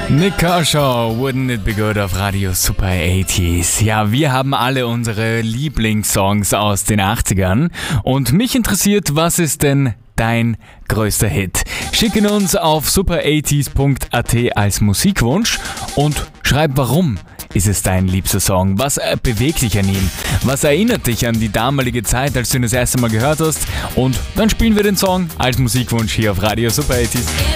Nick Kershaw, Wouldn't It Be Good auf Radio Super 80s. Ja, wir haben alle unsere Lieblingssongs aus den 80ern und mich interessiert, was ist denn dein größter Hit? Schick ihn uns auf super80s.at als Musikwunsch und schreib, warum ist es dein liebster Song? Was bewegt dich an ihm? Was erinnert dich an die damalige Zeit, als du ihn das erste Mal gehört hast? Und dann spielen wir den Song als Musikwunsch hier auf Radio Super 80s.